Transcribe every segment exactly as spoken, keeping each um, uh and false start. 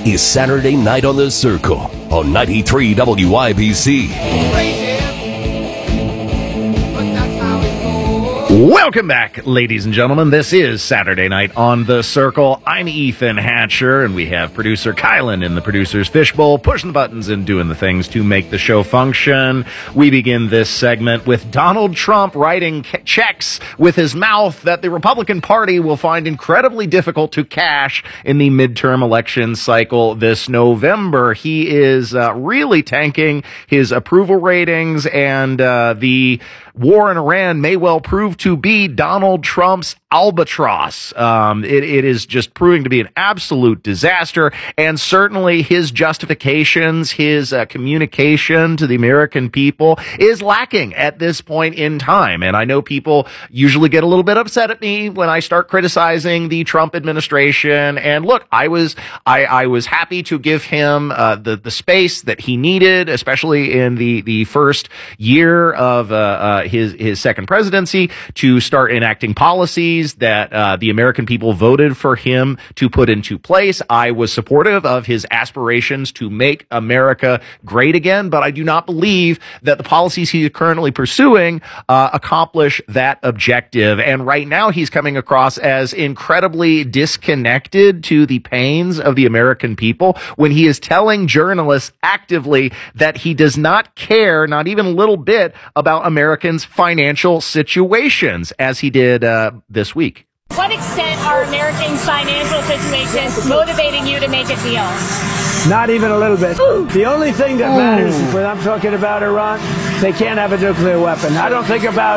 is Saturday Night on the Circle on ninety-three W I B C. Welcome back, ladies and gentlemen. This is Saturday Night on the Circle. I'm Ethan Hatcher, and we have producer Kylan in the producer's fishbowl, pushing the buttons and doing the things to make the show function. We begin this segment with Donald Trump writing checks with his mouth that the Republican Party will find incredibly difficult to cash in the midterm election cycle this November. He is uh, really tanking his approval ratings, and uh, the war in Iran may well prove to be Donald Trump's albatross. Um, it, it is just proving to be an absolute disaster, and certainly his justifications, his uh, communication to the American people is lacking at this point in time. And I know people usually get a little bit upset at me when I start criticizing the Trump administration. And look, I was I, I was happy to give him uh, the the space that he needed, especially in the the first year of uh, uh, his his second presidency, to start enacting policies that uh, the American people voted for him to put into place. I was supportive of his aspirations to make America great again, but I do not believe that the policies he is currently pursuing uh, accomplish that objective. And right now he's coming across as incredibly disconnected to the pains of the American people when he is telling journalists actively that he does not care, not even a little bit, about Americans' financial situations, as he did uh, this week. To what extent are Americans' financial situations motivating you to make a deal? Not even a little bit. The only thing that matters when I'm talking about Iran, they can't have a nuclear weapon. I don't think about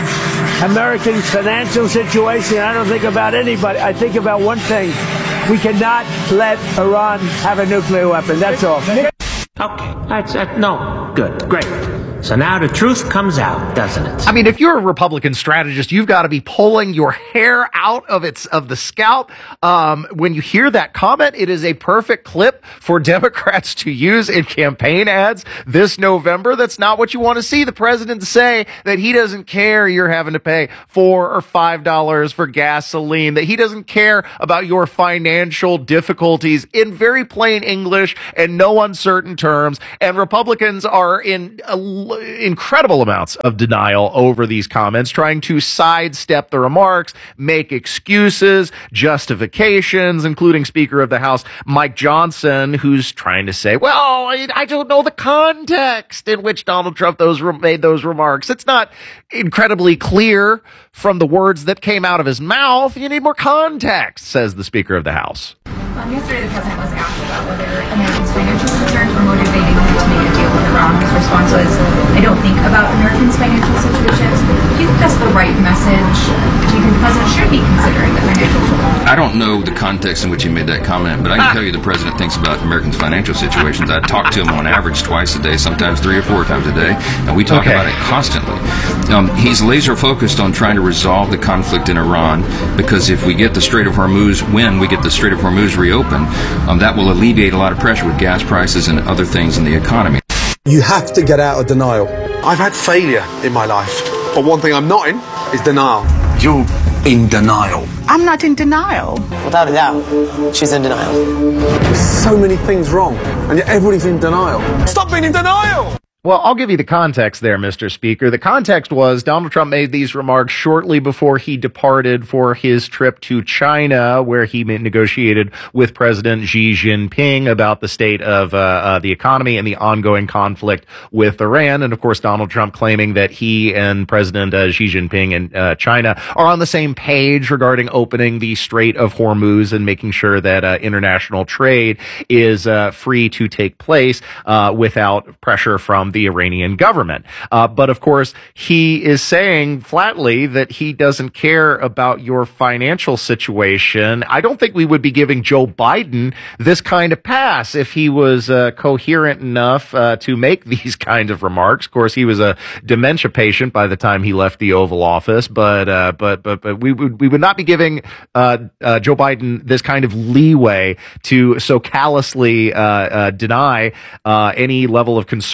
Americans' financial situation. I don't think about anybody. I think about one thing. We cannot let Iran have a nuclear weapon. That's all. Okay. That's, uh, no. Good. Great. So now the truth comes out, doesn't it? I mean, if you're a Republican strategist, you've got to be pulling your hair out of its of the scalp. Um, when you hear that comment, it is a perfect clip for Democrats to use in campaign ads this November. That's not what you want to see the president say, that he doesn't care you're having to pay four or five dollars for gasoline, that he doesn't care about your financial difficulties, in very plain English and no uncertain terms. And Republicans are in a incredible amounts of denial over these comments, trying to sidestep the remarks, make excuses, justifications, including Speaker of the House Mike Johnson, who's trying to say, well, I, I don't know the context in which Donald Trump those re- made those remarks. It's not incredibly clear from the words that came out of his mouth. You need more context, says the Speaker of the House. Um, yesterday, the president was asked about whether Americans' financial concerns were motivating him to make a deal with Iran. His response was, I don't think about Americans' financial situations. Do you think that's the right message? Do you think the president should be considering the financial situation? I don't know the context in which he made that comment, but I can tell you the president thinks about Americans' financial situations. I talk to him on average twice a day, sometimes three or four times a day, and we talk okay. about it constantly. Um, he's laser focused on trying to resolve the conflict in Iran, because if we get the Strait of Hormuz, when we get the Strait of Hormuz reopened, um, that will alleviate a lot of pressure with gas prices and other things in the economy. You have to get out of denial. I've had failure in my life, but one thing I'm not in is denial. You're in denial. I'm not in denial. Without a doubt, she's in denial. There's so many things wrong, and yet everybody's in denial. Stop being in denial! Well, I'll give you the context there, Mister Speaker. The context was Donald Trump made these remarks shortly before he departed for his trip to China, where he negotiated with President Xi Jinping about the state of uh, uh, the economy and the ongoing conflict with Iran. And, of course, Donald Trump claiming that he and President uh, Xi Jinping and uh, China are on the same page regarding opening the Strait of Hormuz and making sure that uh, international trade is uh, free to take place uh, without pressure from the Iranian government. Uh, but of course, he is saying flatly that he doesn't care about your financial situation. I don't think we would be giving Joe Biden this kind of pass if he was uh, coherent enough uh, to make these kinds of remarks. Of course, he was a dementia patient by the time he left the Oval Office, but uh, but but but we would we would not be giving uh, uh, Joe Biden this kind of leeway to so callously uh, uh, deny uh, any level of concern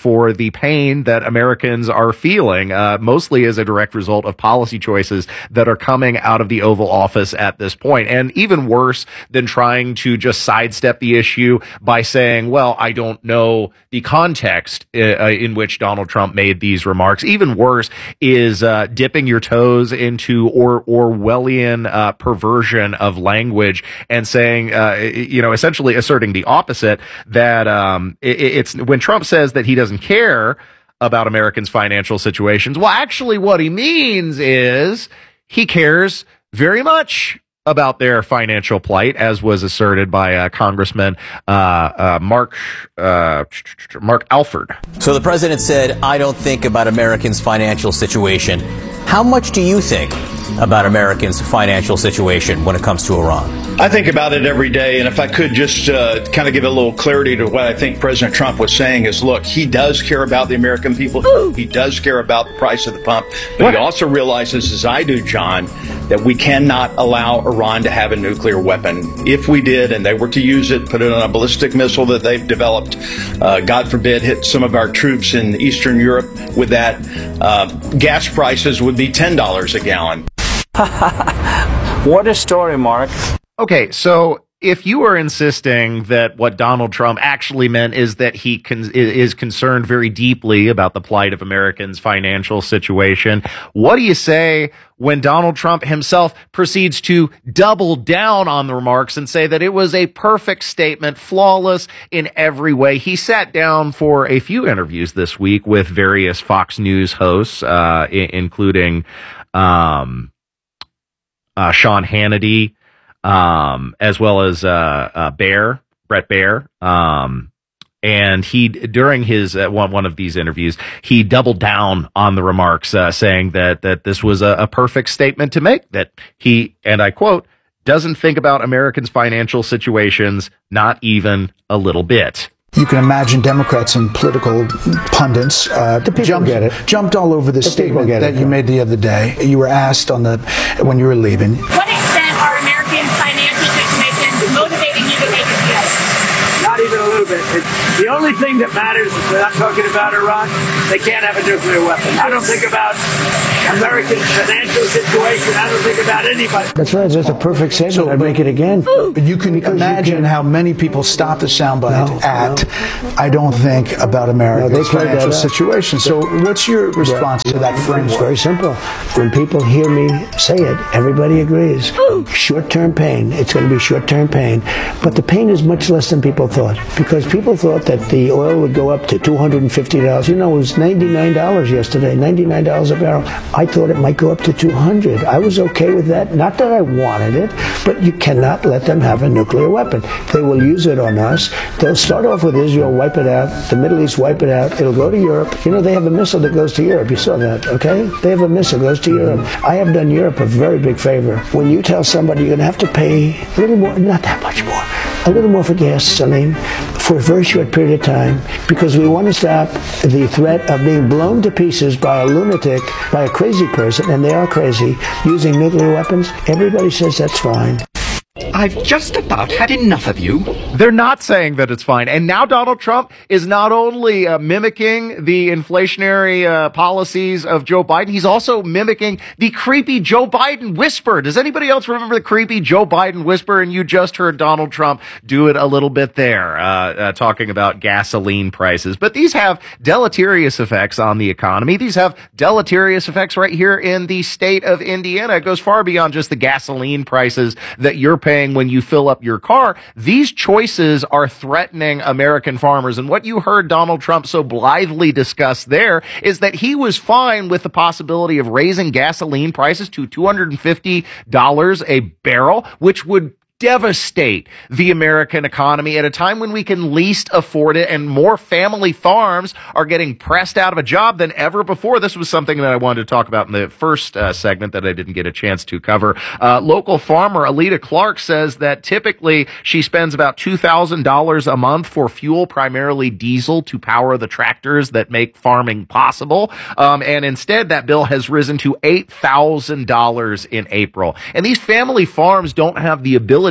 for the pain that Americans are feeling, uh, mostly as a direct result of policy choices that are coming out of the Oval Office at this point. And even worse than trying to just sidestep the issue by saying, well, I don't know the context uh, in which Donald Trump made these remarks. Even worse is uh, dipping your toes into or Orwellian uh, perversion of language and saying, uh, you know, essentially asserting the opposite, that um, it, it's when Trump says that he doesn't care about Americans' financial situations. Well, actually, what he means is he cares very much about their financial plight, as was asserted by uh, Congressman uh, uh, Mark uh, Mark Alford. So the president said, I don't think about Americans' financial situation. How much do you think about Americans' financial situation when it comes to Iran? I think about it every day, and if I could just uh, kind of give a little clarity to what I think President Trump was saying is, look, he does care about the American people. Ooh. He does care about the price of the pump, but what? He also realizes, as I do, John, that we cannot allow Iran to have a nuclear weapon. If we did, and they were to use it, put it on a ballistic missile that they've developed, uh, God forbid, hit some of our troops in Eastern Europe with that, uh, gas prices would be ten dollars a gallon. What a story, Mark. Okay, so if you are insisting that what Donald Trump actually meant is that he con- is concerned very deeply about the plight of Americans' financial situation, what do you say when Donald Trump himself proceeds to double down on the remarks and say that it was a perfect statement, flawless in every way? He sat down for a few interviews this week with various Fox News hosts, uh, I- including um, uh, Sean Hannity, um, as well as, uh, uh, Bear, Brett Baer. Um, and he, during his, uh, one, one of these interviews, he doubled down on the remarks, uh, saying that, that this was a, a perfect statement to make, that he, and I quote, doesn't think about Americans' financial situations, not even a little bit. You can imagine Democrats and political pundits uh, jumped, get it. jumped all over the, the statement that it, you made the other day. You were asked on the when you were leaving. What extent are Americans' financial situations motivating you to make a deal? Not even a little bit. It's, the only thing that matters is when I'm talking about Iran, they can't have a nuclear weapon. I don't think about American financial situation. I don't think about anybody. That's right. That's a perfect statement. So, I'd make it again. But you can because imagine you can, how many people stop the soundbite no, at, no. I don't think about America's no, financial situation. So what's your response yeah. to that framework? It's very simple. When people hear me say it, everybody agrees. Short-term pain. It's going to be short-term pain. But the pain is much less than people thought. Because people thought that the oil would go up to two hundred fifty dollars. You know, it was ninety-nine dollars yesterday, ninety-nine dollars a barrel. I thought it might go up to two hundred dollars. I was okay with that. Not that I wanted it, but you cannot let them have a nuclear weapon. They will use it on us. They'll start off with Israel, wipe it out. The Middle East, wipe it out. It'll go to Europe. You know, they have a missile that goes to Europe. You saw that, okay? They have a missile that goes to Europe. I have done Europe a very big favor. When you tell somebody you're going to have to pay a little more, not that much more, a little more for gasoline for a very short period of time, because we want to stop the threat of being blown to pieces by a lunatic, by a crazy person, and they are crazy, using nuclear weapons. Everybody says that's fine. I've just about had enough of you. They're not saying that it's fine. And now Donald Trump is not only uh, mimicking the inflationary uh, policies of Joe Biden, he's also mimicking the creepy Joe Biden whisper. Does anybody else remember the creepy Joe Biden whisper? And you just heard Donald Trump do it a little bit there, uh, uh, talking about gasoline prices. But these have deleterious effects on the economy. These have deleterious effects right here in the state of Indiana. It goes far beyond just the gasoline prices that you're paying when you fill up your car. These choices are threatening American farmers. And what you heard Donald Trump so blithely discuss there is that he was fine with the possibility of raising gasoline prices to two hundred fifty dollars a barrel, which would devastate the American economy at a time when we can least afford it, and more family farms are getting pressed out of a job than ever before. This was something that I wanted to talk about in the first uh, segment that I didn't get a chance to cover. Uh, local farmer Alita Clark says that typically she spends about two thousand dollars a month for fuel, primarily diesel, to power the tractors that make farming possible. Um, and instead, that bill has risen to eight thousand dollars in April. And these family farms don't have the ability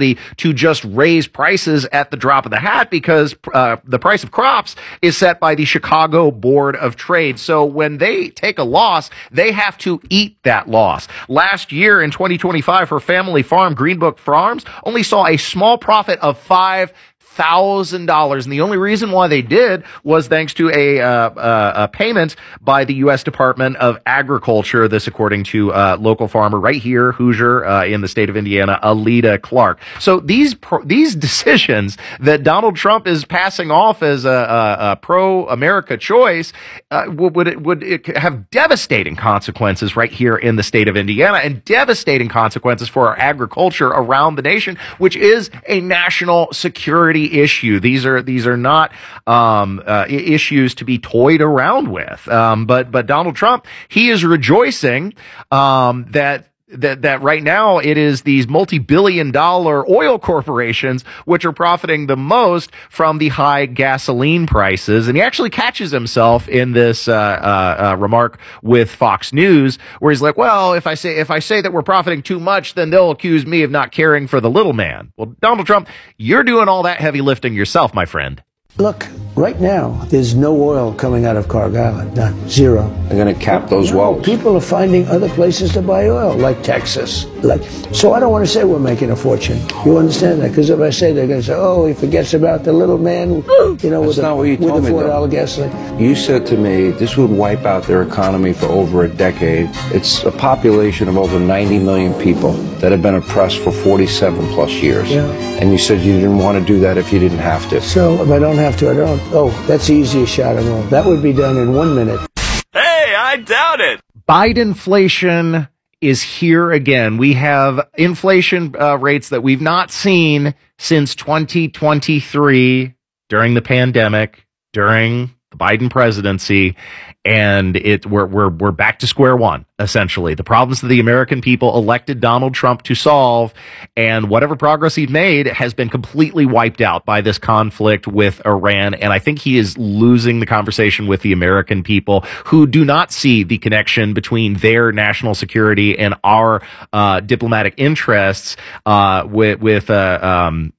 ability to just raise prices at the drop of the hat because uh, the price of crops is set by the Chicago Board of Trade. So when they take a loss, they have to eat that loss. Last year in twenty twenty-five, her family farm, Greenbrook Farms, only saw a small profit of five thousand dollars. And the only reason why they did was thanks to a, uh, uh, a payment by the U S Department of Agriculture. This according to uh, local farmer right here, Hoosier, uh, in the state of Indiana, Alita Clark. So these pro- these decisions that Donald Trump is passing off as a, a, a pro-America choice uh, would would, it, would it have devastating consequences right here in the state of Indiana, and devastating consequences for our agriculture around the nation, which is a national security issue. These are these are not um, uh, issues to be toyed around with. Um, but but Donald Trump, he is rejoicing um, that. That, that right now it is these multi-billion dollar oil corporations which are profiting the most from the high gasoline prices. And he actually catches himself in this uh, uh, uh, remark with Fox News where he's like, well, if I say if I say that we're profiting too much, then they'll accuse me of not caring for the little man. Well, Donald Trump, you're doing all that heavy lifting yourself, my friend. Look, right now, there's no oil coming out of Carg Island. None. Zero. They're going to cap those no, wells. People are finding other places to buy oil, like Texas. Like, so I don't want to say we're making a fortune. You understand that? Because if I say, they're going to say, oh, he forgets about the little man, you know, That's with not the, what you told with me, the four dollar though. gasoline. You said to me this would wipe out their economy for over a decade. It's a population of over ninety million people that have been oppressed for forty-seven plus years. Yeah. And you said you didn't want to do that if you didn't have to. So if I don't have to, I don't. Oh, that's the easiest shot of all. That would be done in one minute. Hey, I doubt it. Bidenflation is here again. We have inflation uh, rates that we've not seen since twenty twenty-three during the pandemic, during the Biden presidency. And it we're we're we're back to square one, essentially. The problems that the American people elected Donald Trump to solve, and whatever progress he's made has been completely wiped out by this conflict with Iran. And I think he is losing the conversation with the American people, who do not see the connection between their national security and our uh, diplomatic interests uh, with with uh, um.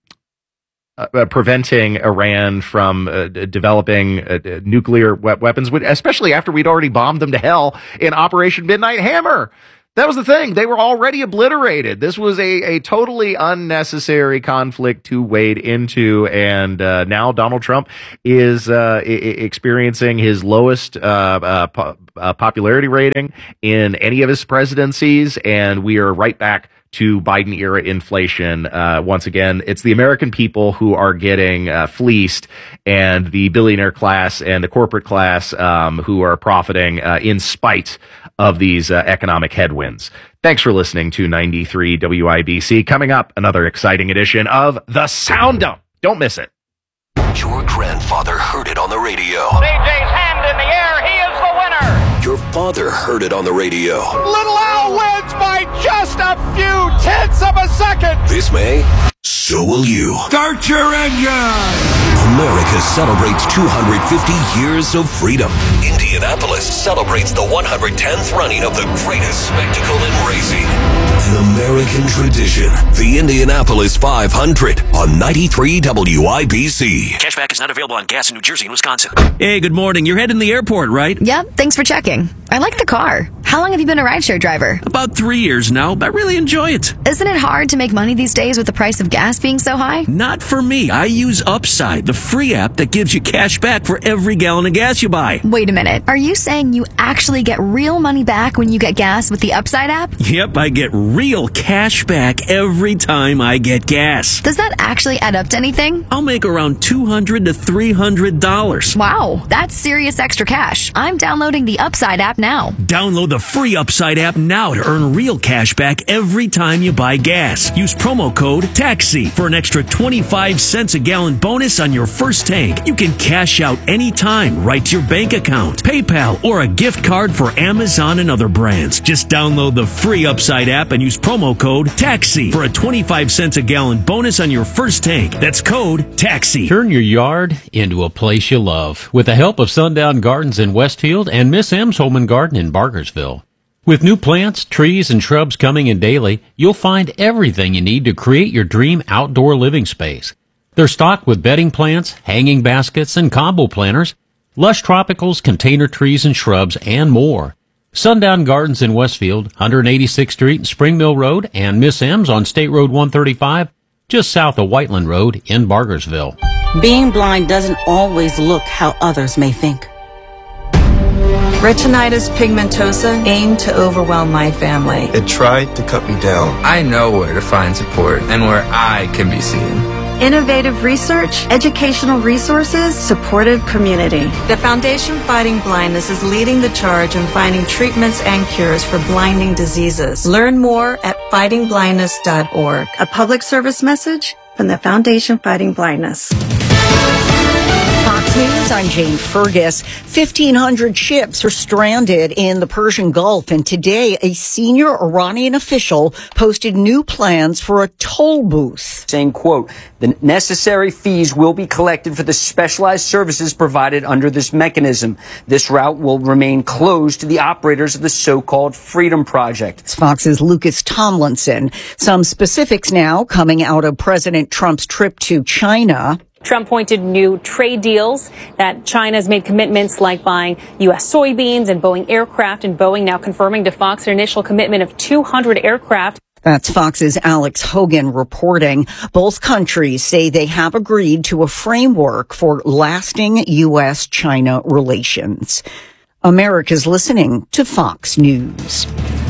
Uh, preventing Iran from uh, d- developing uh, d- nuclear we- weapons, especially after we'd already bombed them to hell in Operation Midnight Hammer. That was the thing. They were already obliterated. This was a, a totally unnecessary conflict to wade into. And uh, now Donald Trump is uh, I- experiencing his lowest uh, uh, po- uh, popularity rating in any of his presidencies. And we are right back to Biden era inflation. Uh, once again, it's the American people who are getting uh, fleeced, and the billionaire class and the corporate class um, who are profiting uh, in spite of these uh, economic headwinds. Thanks for listening to ninety-three W I B C. Coming up, another exciting edition of The Sound Dump. Don't miss it. Your grandfather heard it on the radio. C J's hand in the air. He is the winner. Your father heard it on the radio. Little Al wins by just a few tenths of a second. This May, so will you. Start your engine. America celebrates two hundred fifty years of freedom. Indianapolis celebrates the one hundred tenth running of the greatest spectacle in racing. An American tradition. The Indianapolis five hundred on ninety-three W I B C. Cashback is not available on gas in New Jersey and Wisconsin. Hey, good morning. You're heading to the airport, right? Yep, thanks for checking. I like the car. How long have you been a rideshare driver? About three years now. I really enjoy it. Isn't it hard to make money these days with the price of gas being so high? Not for me. I use Upside, the free app that gives you cash back for every gallon of gas you buy. Wait a minute. Are you saying you actually get real money back when you get gas with the Upside app? Yep, I get real cash back every time I get gas. Does that actually add up to anything? I'll make around two hundred to three hundred dollars. Wow, that's serious extra cash. I'm downloading the Upside app now. Download the free Upside app now to earn real cash back every time you buy gas. Use promo code TAXI for an extra twenty-five cents a gallon bonus on your first tank. You can cash out anytime right to your bank account, PayPal, or a gift card for Amazon and other brands. Just download the free Upside app and use promo code TAXI for a twenty-five cents a gallon bonus on your first tank. That's code TAXI. Turn your yard into a place you love with the help of Sundown Gardens in Westfield and Miss M's Home and Garden in Bargersville. With new plants, trees, and shrubs coming in daily, you'll find everything you need to create your dream outdoor living space. They're stocked with bedding plants, hanging baskets, and combo planters, lush tropicals, container trees and shrubs, and more. Sundown Gardens in Westfield, one eighty-sixth Street and Spring Mill Road, and Miss M's on State Road one thirty-five, just south of Whiteland Road in Bargersville. Being blind doesn't always look how others may think. Retinitis pigmentosa aimed to overwhelm my family. It tried to cut me down. I know where to find support and where I can be seen. Innovative research, educational resources, supportive community. The Foundation Fighting Blindness is leading the charge in finding treatments and cures for blinding diseases. Learn more at fighting blindness dot org. A public service message from the Foundation Fighting Blindness. Fox News, I'm Jane Fergus. fifteen hundred ships are stranded in the Persian Gulf, and today a senior Iranian official posted new plans for a toll booth. Saying, quote, the necessary fees will be collected for the specialized services provided under this mechanism. This route will remain closed to the operators of the so-called Freedom Project. It's Fox's Lucas Tomlinson. Some specifics now coming out of President Trump's trip to China. Trump pointed new trade deals that China has made commitments like buying U S soybeans and Boeing aircraft, and Boeing now confirming to Fox an initial commitment of two hundred aircraft. That's Fox's Alex Hogan reporting. Both countries say they have agreed to a framework for lasting U S China relations. America's listening to Fox News.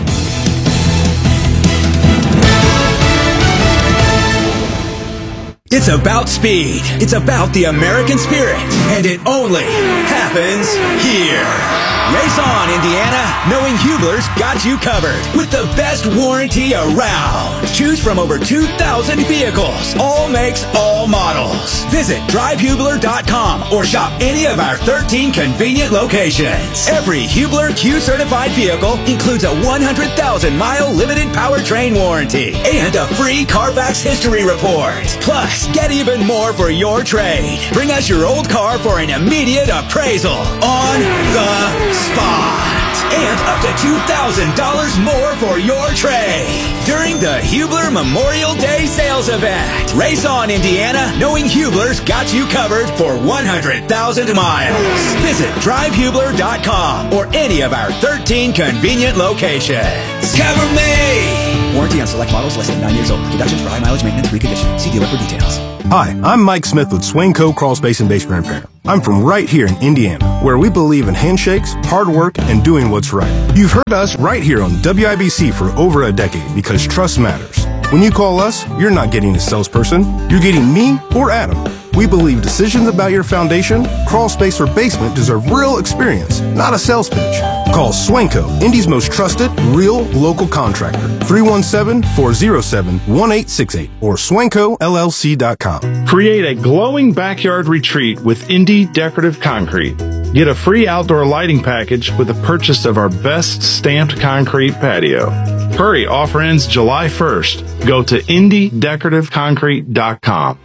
It's about speed. It's about the American spirit. And it only happens here. Race on, Indiana, knowing Hubler's got you covered with the best warranty around. Choose from over two thousand vehicles, all makes, all models. Visit drive hubler dot com or shop any of our thirteen convenient locations. Every Hubler Q-certified vehicle includes a one hundred thousand mile limited powertrain warranty and a free Carfax history report. Plus, get even more for your trade. Bring us your old car for an immediate appraisal on the spot. And up to two thousand dollars more for your trade during the Hubler Memorial Day sales event. Race on, Indiana, knowing Hubler's got you covered for one hundred thousand miles. Visit drive hubler dot com or any of our thirteen convenient locations. Cover me! Warranty on select models less than nine years old. Deductions for high mileage maintenance reconditioning. See dealer for details. Hi, I'm Mike Smith with Swain Co. Crawl Space and Basement Repair. I'm from right here in Indiana, where we believe in handshakes, hard work, and doing what's right. You've heard us right here on W I B C for over a decade because trust matters. When you call us, you're not getting a salesperson. You're getting me or Adam. We believe decisions about your foundation, crawl space, or basement deserve real experience, not a sales pitch. Call Swanco, Indy's most trusted, real local contractor. three one seven, four zero seven, one eight six eight or swanco L L C dot com. Create a glowing backyard retreat with Indy Decorative Concrete. Get a free outdoor lighting package with the purchase of our best stamped concrete patio. Hurry, offer ends July first. Go to indy decorative concrete dot com.